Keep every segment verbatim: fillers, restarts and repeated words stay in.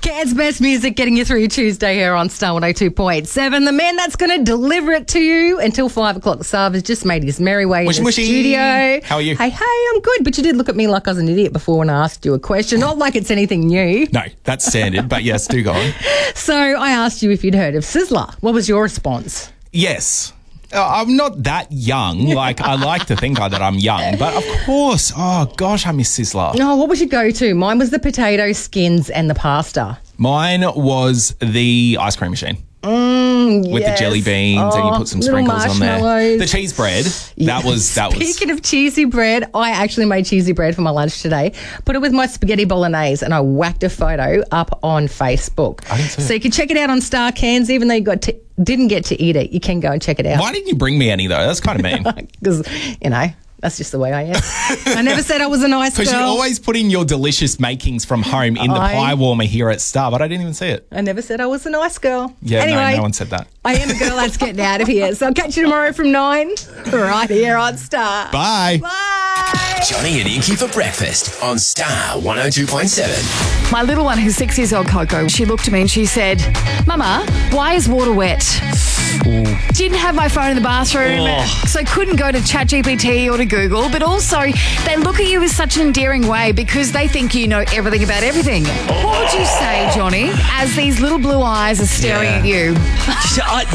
Cairns best music getting you through your Tuesday here on Star one oh two point seven. The man that's going to deliver it to you until five o'clock. Sav has just made his merry way Mushy, in the mushy. studio. How are you? Hey, hey, I'm good. But you did look at me like I was an idiot before when I asked you a question. Not like it's anything new. No, that's standard, but yes, do go on. So I asked you if you'd heard of Sizzler. What was your response? Yes. Uh, I'm not that young. Like, I like to think that I'm young, but of course, oh gosh, I miss Sizzler. Oh, what was your go-to? Mine was the potato skins and the pasta. Mine was the ice cream machine. Mm, with yes. the jelly beans oh, and you put some little sprinkles on there. marshmallows. The cheese bread, that was that was. Speaking of cheesy bread, I actually made cheesy bread for my lunch today. Put it with my spaghetti bolognese and I whacked a photo up on Facebook. I didn't see so it. you can check it out on Star Cairns, even though you got to, didn't get to eat it. You can go and check it out. Why didn't you bring me any though? That's kind of mean. Because, you know, that's just the way I am. I never said I was a nice girl. Because you always put in your delicious makings from home in the I- pie warmer here at Star, but I didn't even see it. I never said I was a nice girl. Yeah, anyway, no, no one said that. I am a girl that's getting out of here. So I'll catch you tomorrow from nine right here on Star. Bye. Bye. Johnny and Inky for breakfast on Star one oh two point seven. My little one, who's six years old, Coco, she looked at me and she said, Mama, why is water wet? Ooh. Didn't have my phone in the bathroom, Oh. so couldn't go to ChatGPT or to Google, but also they look at you in such an endearing way because they think you know everything about everything. Oh. What would you say, Johnny, as these little blue eyes are staring Yeah. at you? I,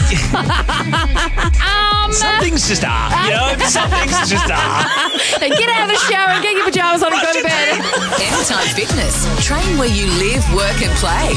Um, some things just are, you know. Some things just are. Then get out of the shower and get your pajamas on and go to bed. Anytime Fitness. Train where you live, work and play.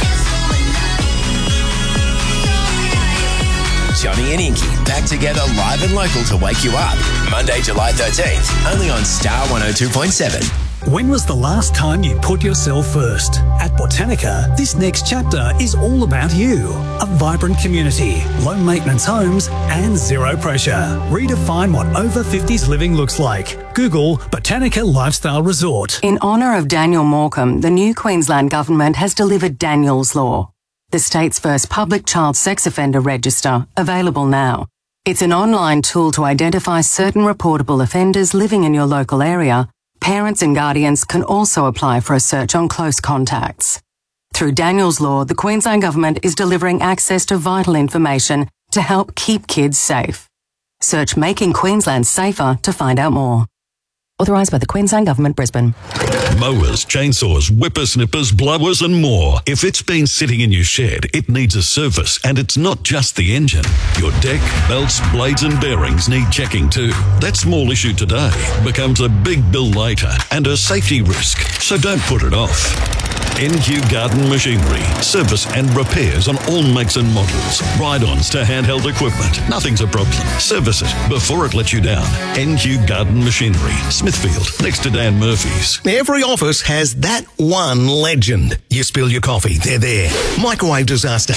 Johnny and Inky back together live and local to wake you up. Monday, July thirteenth, only on Star one oh two point seven. When was the last time you put yourself first? At Botanica, this next chapter is all about you. A vibrant community, low maintenance homes, and zero pressure. Redefine what over fifties living looks like. Google Botanica Lifestyle Resort. In honour of Daniel Morecambe, the new Queensland Government has delivered Daniel's Law, the state's first public child sex offender register, available now. It's an online tool to identify certain reportable offenders living in your local area. Parents and guardians can also apply for a search on close contacts. Through Daniel's Law, the Queensland Government is delivering access to vital information to help keep kids safe. Search Making Queensland Safer to find out more. Authorised by the Queensland Government, Brisbane. Mowers, chainsaws, whippersnippers, blowers and more. If it's been sitting in your shed, it needs a service, and it's not just the engine. Your deck, belts, blades and bearings need checking too. That small issue today becomes a big bill later and a safety risk, so don't put it off. N Q Garden Machinery. Service and repairs on all makes and models. Ride-ons to handheld equipment. Nothing's a problem. Service it before it lets you down. N Q Garden Machinery. Smithfield, next to Dan Murphy's. Every office has that one legend. You spill your coffee, they're there. Microwave disaster.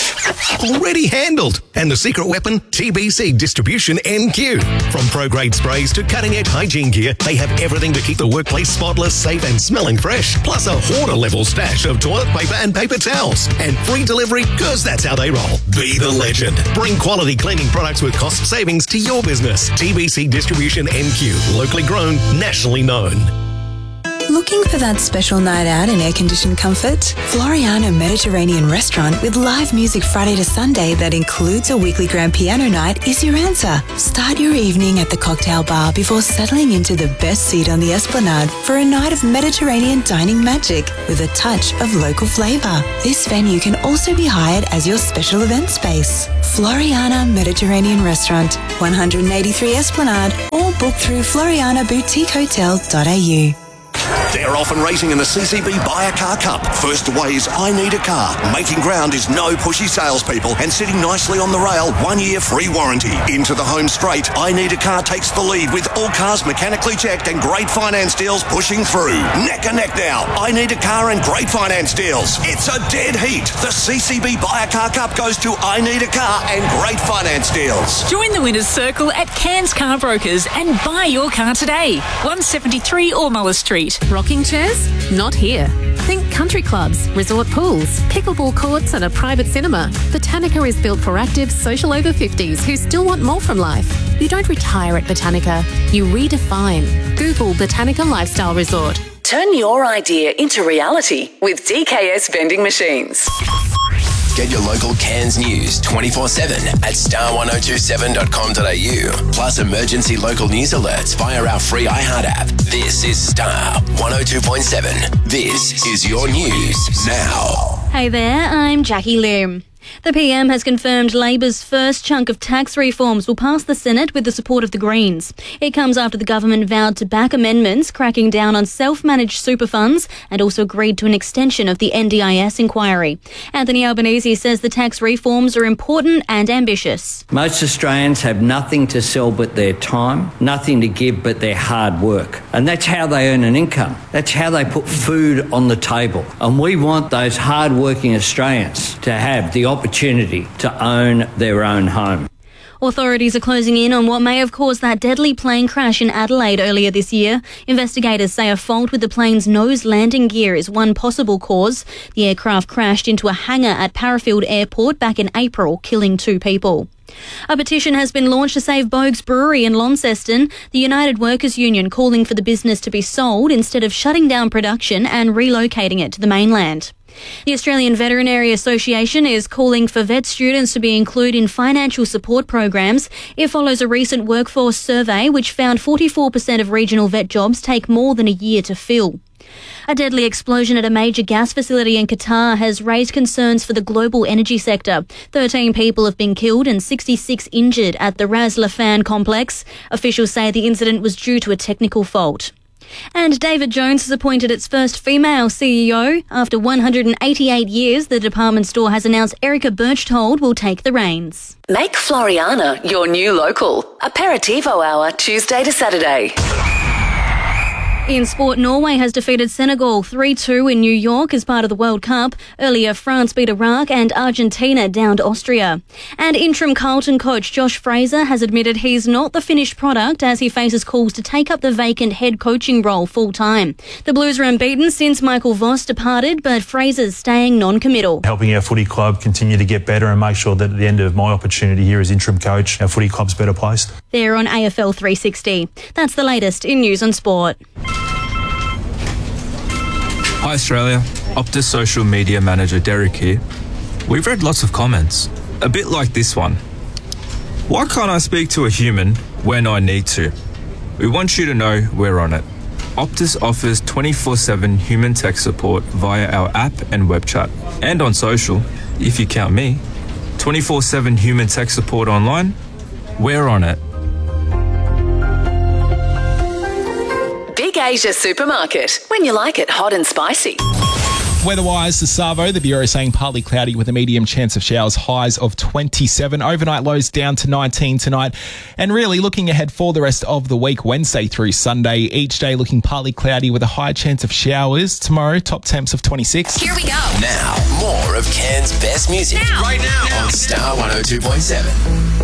Already handled. And the secret weapon, T B C Distribution N Q. From pro-grade sprays to cutting-edge hygiene gear, they have everything to keep the workplace spotless, safe and smelling fresh. Plus a hoarder-level stash of toilet paper and paper towels. And free delivery, because that's how they roll. Be the legend. Bring quality cleaning products with cost savings to your business. T B C Distribution N Q. Locally grown, nationally known. Looking for that special night out in air-conditioned comfort? Floriana Mediterranean Restaurant with live music Friday to Sunday that includes a weekly grand piano night is your answer. Start your evening at the cocktail bar before settling into the best seat on the Esplanade for a night of Mediterranean dining magic with a touch of local flavour. This venue can also be hired as your special event space. Floriana Mediterranean Restaurant, one eighty-three Esplanade, or book through floriana boutique hotel dot a u. They're off and racing in the C C B Buy a Car Cup. First away is I Need a Car. Making ground is no pushy salespeople and sitting nicely on the rail, one year free warranty. Into the home straight, I Need a Car takes the lead with all cars mechanically checked and great finance deals pushing through. Neck and neck now, I Need a Car and great finance deals. It's a dead heat. The C C B Buy a Car Cup goes to I Need a Car and great finance deals. Join the winner's circle at Cairns Car Brokers and buy your car today. one seventy-three Ormula Street. Rocking chairs? Not here. Think country clubs, resort pools, pickleball courts and a private cinema. Botanica is built for active social over fifties who still want more from life. You don't retire at Botanica, you redefine. Google Botanica Lifestyle Resort. Turn your idea into reality with D K S Vending Machines. Get your local Cairns news twenty-four seven at star ten twenty-seven dot com dot a u. Plus emergency local news alerts via our free iHeart app. This is Star one oh two point seven. This is your news now. Hey there, I'm Jackie Lim. The P M has confirmed Labor's first chunk of tax reforms will pass the Senate with the support of the Greens. It comes after the government vowed to back amendments cracking down on self-managed super funds and also agreed to an extension of the N D I S inquiry. Anthony Albanese says the tax reforms are important and ambitious. Most Australians have nothing to sell but their time, nothing to give but their hard work. And that's how they earn an income. That's how they put food on the table. And we want those hard-working Australians to have the opportunity to own their own home. Authorities are closing in on what may have caused that deadly plane crash in Adelaide earlier this year. Investigators say a fault with the plane's nose landing gear is one possible cause. The aircraft crashed into a hangar at Parafield Airport back in April, killing two people. A petition has been launched to save Bogue's Brewery in Launceston, the United Workers Union calling for the business to be sold instead of shutting down production and relocating it to the mainland. The Australian Veterinary Association is calling for vet students to be included in financial support programs. It follows a recent workforce survey which found forty-four percent of regional vet jobs take more than a year to fill. A deadly explosion at a major gas facility in Qatar has raised concerns for the global energy sector. thirteen people have been killed and sixty-six injured at the Ras Laffan complex. Officials say the incident was due to a technical fault. And David Jones has appointed its first female C E O. After one hundred eighty-eight years, the department store has announced Erica Berchtold will take the reins. Make Floriana your new local. Aperitivo hour, Tuesday to Saturday. In sport, Norway has defeated Senegal three two in New York as part of the World Cup. Earlier, France beat Iraq and Argentina downed Austria. And interim Carlton coach Josh Fraser has admitted he's not the finished product as he faces calls to take up the vacant head coaching role full-time. The Blues are unbeaten since Michael Voss departed, but Fraser's staying non-committal. Helping our footy club continue to get better and make sure that at the end of my opportunity here as interim coach, our footy club's better placed. They're on A F L three sixty. That's the latest in news and sport. Hi Australia, Optus social media manager Derek here. We've read lots of comments, a bit like this one. Why can't I speak to a human when I need to? We want you to know we're on it. Optus offers twenty-four seven human tech support via our app and web chat. And on social, if you count me, twenty-four seven human tech support online, we're on it. Big Asia Supermarket. When you like it hot and spicy. Weather-wise, the Savo, the Bureau saying partly cloudy with a medium chance of showers, highs of twenty-seven. Overnight lows down to nineteen tonight. And really looking ahead for the rest of the week, Wednesday through Sunday, each day looking partly cloudy with a high chance of showers. Tomorrow, top temps of twenty-six. Here we go. Now, more of Cairns' best music. Now. Right now. On Star one oh two point seven.